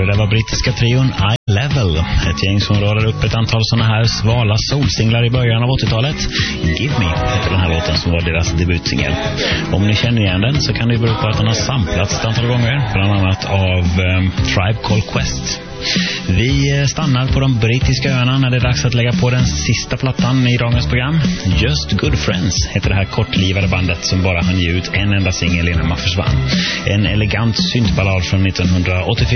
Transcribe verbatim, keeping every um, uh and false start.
det där var brittiska trion I Level. Ett gäng som radar upp ett antal sådana här svala solsinglar i början av åttiotalet. Give Me heter den här låten som var deras debutsingel. Om ni känner igen den så kan det bero på att den har samplats ett antal gånger. Bland annat av um, Tribe Called Quest. Vi stannar på de brittiska öarna när det är dags att lägga på den sista plattan i dagens program. Just Good Friends heter det här kortlivade bandet som bara hann ge ut en enda singel innan man försvann. En elegant syntballad från nittonhundraåttiofyra